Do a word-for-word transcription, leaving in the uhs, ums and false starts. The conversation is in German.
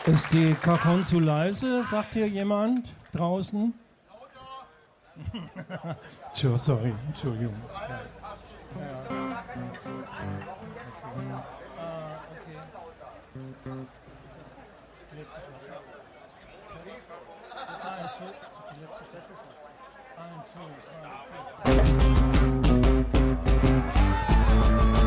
Ist die Cajon zu leise? Sagt hier jemand draußen? Sure, sorry, Entschuldigung. Ja. Ja. Ah, okay. Die letzte Flasche. Ah, Entschuldigung. Die letzte Flasche. Ah, Entschuldigung. Ah, okay.